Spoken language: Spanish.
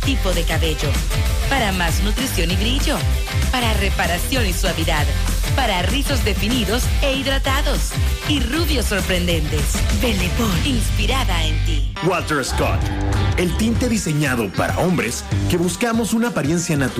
tipo de cabello. Para más nutrición y brillo. Para reparación y suavidad. Para rizos definidos e hidratados. Y rubios sorprendentes. Belle Époque, inspirada en ti. Walter Scott, el tinte diseñado para hombres que buscamos una apariencia natural